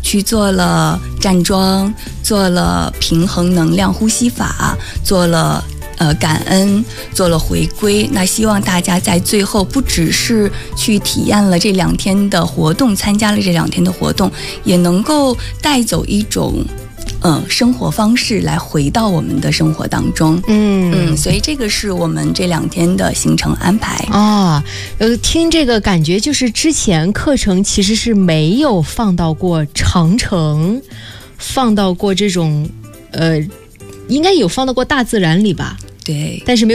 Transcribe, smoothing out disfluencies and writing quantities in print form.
去做了站桩，做了平衡能量呼吸法，做了感恩，做了回归。那希望大家在最后不只是去体验了这2天的活动，参加了这2天的活动，也能够带走一种生活方式来回到我们的生活当中。所以这个是我们这2天的行程安排听这个感觉就是之前课程其实是没有放到过长城，放到过这种应该有放到过大自然里吧， 对， 但是没有